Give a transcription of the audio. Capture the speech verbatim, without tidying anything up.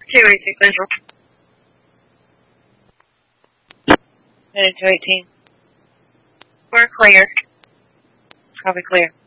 two eighteen Central. Headed to eighteen. We're clear. Probably clear.